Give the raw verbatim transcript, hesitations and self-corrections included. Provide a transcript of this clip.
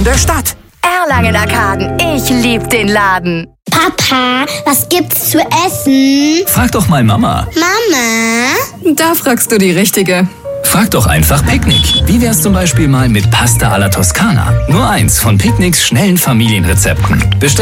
der Stadt. Erlangen Arkaden, ich lieb den Laden. Papa, was gibt's zu essen? Frag doch mal Mama. Mama? Da fragst du die Richtige. Frag doch einfach Picknick. Wie wär's zum Beispiel mal mit Pasta alla Toskana? Nur eins von Picknicks schnellen Familienrezepten. Bestell